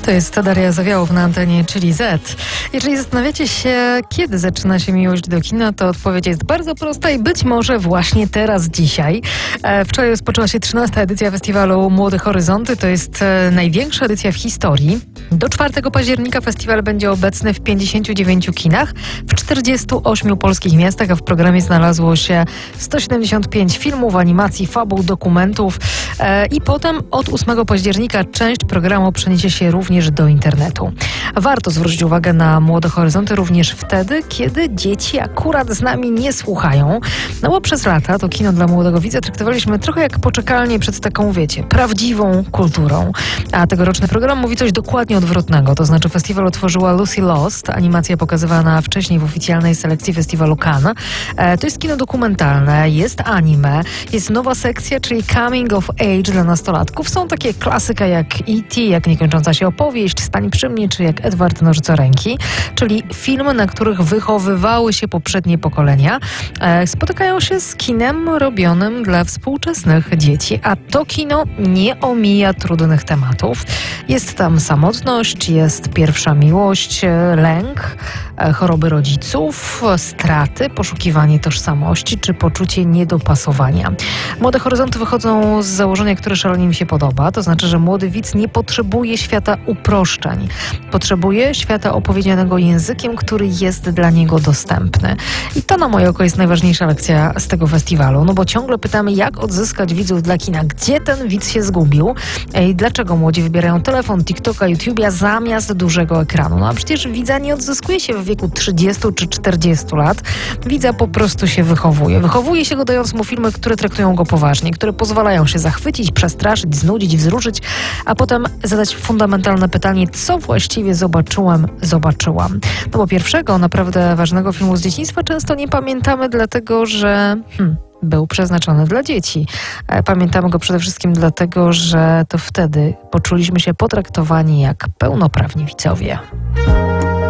To jest Daria Zawiałow na antenie Czyli Z. Jeżeli zastanawiacie się, kiedy zaczyna się miłość do kina, to odpowiedź jest bardzo prosta i być może właśnie teraz, dzisiaj. Wczoraj rozpoczęła się 13. edycja festiwalu Młode Horyzonty. To jest największa edycja w historii. Do 4 października festiwal będzie obecny w 59 kinach, w 48 polskich miastach, a w programie znalazło się 175 filmów, animacji, fabuł, dokumentów. I potem od 8 października część programu przeniesie się również do internetu. Warto zwrócić uwagę na Młode Horyzonty również wtedy, kiedy dzieci akurat z nami nie słuchają. No bo przez lata to kino dla młodego widza traktowaliśmy trochę jak poczekalnię przed taką, wiecie, prawdziwą kulturą. A tegoroczny program mówi coś dokładnie odwrotnego. To znaczy festiwal otworzyła Lucy Lost, animacja pokazywana wcześniej w oficjalnej selekcji festiwalu Cannes. To jest kino dokumentalne, jest anime, jest nowa sekcja, czyli Coming of Age dla nastolatków. Są takie klasyka jak E.T., jak Niekończąca się opowieść, Stań przy mnie, czy jak Edward Nożycoręki, czyli filmy, na których wychowywały się poprzednie pokolenia, spotykają się z kinem robionym dla współczesnych dzieci, a to kino nie omija trudnych tematów. Jest tam samotność, jest pierwsza miłość, lęk, choroby rodziców, straty, poszukiwanie tożsamości czy poczucie niedopasowania. Młode Horyzonty wychodzą z założenia, które szalenie mi się podoba, to znaczy, że młody widz nie potrzebuje świata uproszczeń. Potrzebuje świata opowiedzianego językiem, który jest dla niego dostępny. I to na moje oko jest najważniejsza lekcja z tego festiwalu, no bo ciągle pytamy, jak odzyskać widzów dla kina, gdzie ten widz się zgubił i dlaczego młodzi wybierają telefon, TikToka, YouTube'a zamiast dużego ekranu. No a przecież widza nie odzyskuje się w wieku 30 czy 40 lat. Widza po prostu się wychowuje. Wychowuje się go, dając mu filmy, które traktują go poważnie, które pozwalają się zachwycić, przestraszyć, znudzić, wzruszyć, a potem zadać fundamentalne pytanie, co właściwie zobaczyłam. No bo pierwszego, naprawdę ważnego filmu z dzieciństwa często nie pamiętamy, dlatego że był przeznaczony dla dzieci. Pamiętamy go przede wszystkim dlatego, że to wtedy poczuliśmy się potraktowani jak pełnoprawni widzowie.